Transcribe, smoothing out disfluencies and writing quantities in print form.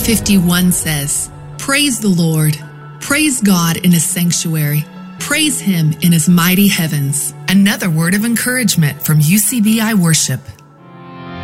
51 says, "Praise the Lord. Praise God in his sanctuary. Praise him in his mighty heavens." Another word of encouragement from UCBI Worship.